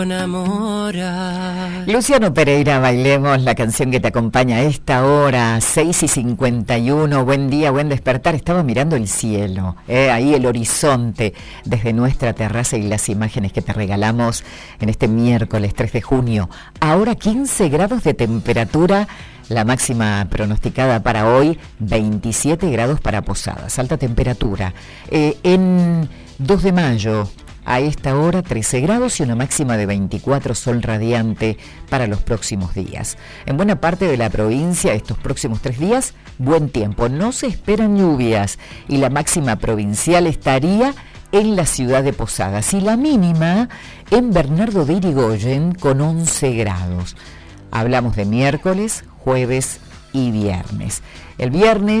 Luciano Pereira, bailemos la canción que te acompaña a esta hora, 6:51. Buen día, buen despertar. Estaba mirando el cielo, ahí el horizonte desde nuestra terraza y las imágenes que te regalamos en este miércoles 3 de junio. Ahora 15 grados de temperatura, la máxima pronosticada para hoy, 27 grados para Posadas, alta temperatura. En 2 de mayo... a esta hora 13 grados y una máxima de 24, sol radiante para los próximos días. En buena parte de la provincia, estos próximos 3 días, buen tiempo. No se esperan lluvias y la máxima provincial estaría en la ciudad de Posadas y la mínima en Bernardo de Irigoyen con 11 grados. Hablamos de miércoles, jueves y viernes. El viernes